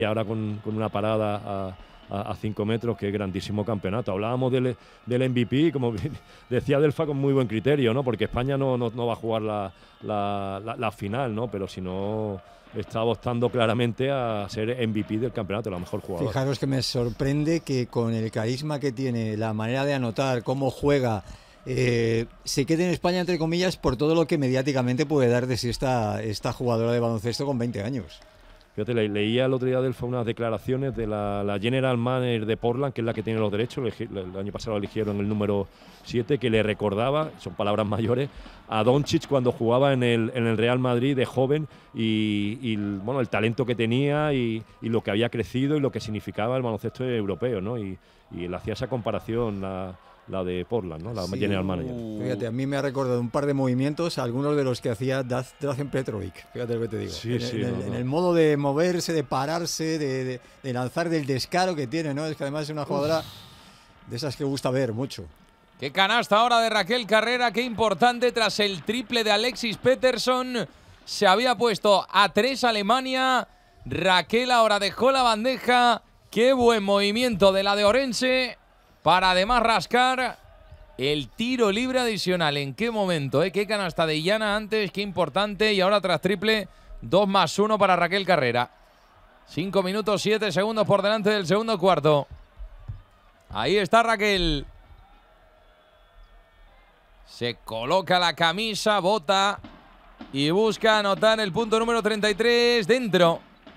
Y ahora con una parada a 5 metros, que es grandísimo campeonato. Hablábamos del MVP, como decía Delfa, con muy buen criterio, ¿no? Porque España no va a jugar la final, ¿no? Pero si no, está optando claramente a ser MVP del campeonato, la mejor jugadora. Fijaros que me sorprende que con el carisma que tiene, la manera de anotar, cómo juega, se quede en España, entre comillas, por todo lo que mediáticamente puede dar de sí esta jugadora de baloncesto con 20 años. Fíjate, leía el otro día Delfa unas declaraciones de la General Manager de Portland, que es la que tiene los derechos, el año pasado eligieron el número 7, que le recordaba, son palabras mayores, a Doncic cuando jugaba en el Real Madrid de joven y bueno, el talento que tenía y lo que había crecido y lo que significaba el baloncesto europeo, ¿no? Y le hacía esa comparación la de Portland, ¿no? La General Manager. Fíjate, a mí me ha recordado un par de movimientos, algunos de los que hacía Drazen Petrovic, fíjate lo que te digo. En el modo de moverse, de pararse, de lanzar, del descaro que tiene, ¿no? Es que además es una jugadora de esas que gusta ver mucho. Qué canasta ahora de Raquel Carrera, qué importante tras el triple de Alexis Pettersson. Se había puesto a 3 Alemania. Raquel ahora dejó la bandeja. Qué buen movimiento de la de Orense para además rascar el tiro libre adicional. ¿En qué momento? Qué canasta de Illana antes, qué importante. Y ahora tras triple, 2+1 para Raquel Carrera. 5 minutos 7 segundos por delante del segundo cuarto. Ahí está Raquel. Se coloca la camisa, bota y busca anotar el punto número 33 dentro.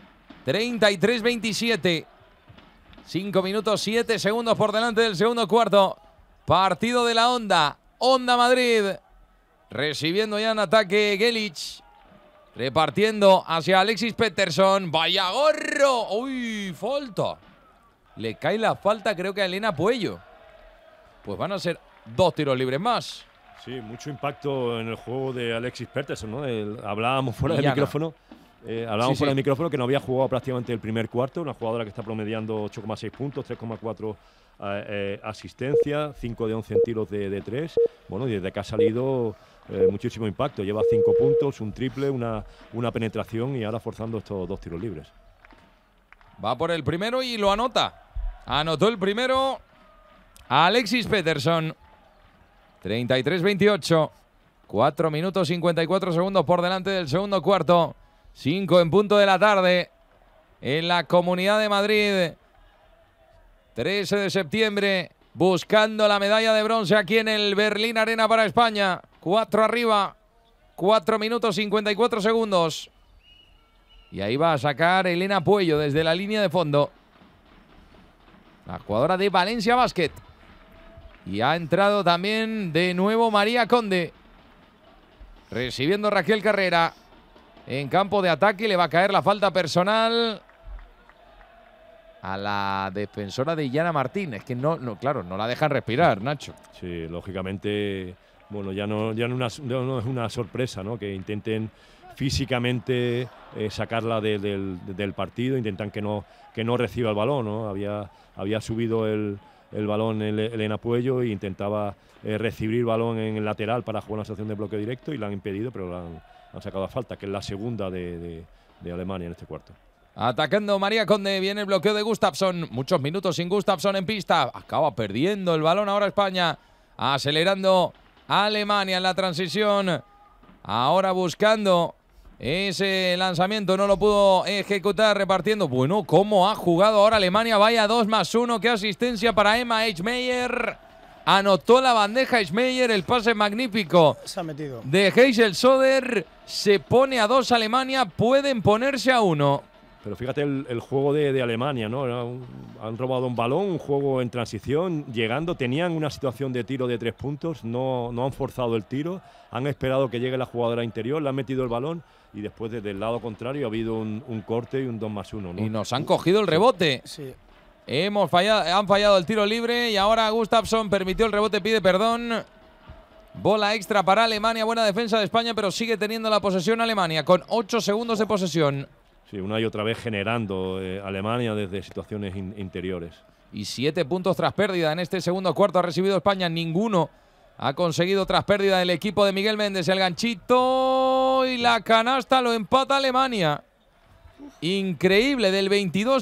33-27. 5 minutos 7 segundos por delante del segundo cuarto. Partido de la Onda. Onda Madrid. Recibiendo ya en ataque Gelic. Repartiendo hacia Alexis Pettersson. ¡Vaya gorro! ¡Uy! Falta. Le cae la falta, creo que a Elena Puello. Pues van a ser 2 tiros libres más. Sí, mucho impacto en el juego de Alexis Pettersson, ¿no? Hablábamos fuera del micrófono. Fuera del micrófono que no había jugado prácticamente el primer cuarto. Una jugadora que está promediando 8,6 puntos, 3,4 asistencias, 5 de 11 en tiros de 3. Bueno, y desde que ha salido muchísimo impacto. Lleva 5 puntos, un triple, una penetración y ahora forzando estos 2 tiros libres. Va por el primero y lo anota. Anotó el primero Alexis Pettersson. 33-28. 4 minutos 54 segundos por delante del segundo cuarto. 5 en punto de la tarde en la Comunidad de Madrid. 13 de septiembre, buscando la medalla de bronce aquí en el Berlín Arena para España. 4 arriba, 4 minutos 54 segundos. Y ahí va a sacar Elena Puello desde la línea de fondo. La jugadora de Valencia Basket. Y ha entrado también de nuevo María Conde. Recibiendo Raquel Carrera. En campo de ataque le va a caer la falta personal a la defensora de Illana Martín. Es que claro, no la dejan respirar, Nacho. Sí, lógicamente, bueno, ya no es una sorpresa, ¿no? Que intenten físicamente sacarla del partido, intentan que no reciba el balón, ¿no? Había subido el balón Elena Puello e intentaba recibir el balón en el lateral para jugar una situación de bloqueo directo y la han impedido, pero la han sacado a falta, que es la segunda de Alemania en este cuarto. Atacando María Conde, viene el bloqueo de Gustafsson. Muchos minutos sin Gustafsson en pista. Acaba perdiendo el balón ahora España. Acelerando Alemania en la transición. Ahora buscando ese lanzamiento. No lo pudo ejecutar repartiendo. Bueno, cómo ha jugado ahora Alemania. Vaya 2+1. Qué asistencia para Emma Eichmeyer. Anotó la bandeja Eichmeyer. El pase magnífico se ha metido de Heysel Soder. Se pone a 2 Alemania. Pueden ponerse a 1. Pero fíjate el juego de Alemania, ¿no? Han robado un balón, un juego en transición, llegando, tenían una situación de tiro de 3 puntos, no han forzado el tiro, han esperado que llegue la jugadora interior, le han metido el balón y después desde el lado contrario ha habido un corte y un 2+1, ¿no? Y nos han cogido el rebote. Sí. Han fallado el tiro libre y ahora Gustafsson permitió el rebote, pide perdón. Bola extra para Alemania, buena defensa de España, pero sigue teniendo la posesión Alemania con 8 segundos de posesión. Sí, una y otra vez generando Alemania desde situaciones interiores. Y 7 puntos tras pérdida en este segundo cuarto ha recibido España. Ninguno ha conseguido tras pérdida el equipo de Miguel Méndez. El ganchito y la canasta lo empata Alemania. Increíble, del 22.